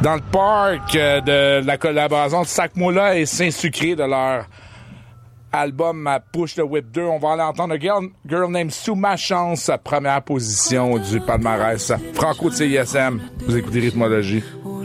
dans le parc de la collaboration de Sac-Moula et Saint-Sucré de leur album Push the Whip 2. On va aller entendre Girl Named Sue Ma Chance, première position du palmarès franco de CISM. Vous écoutez Rythmologie.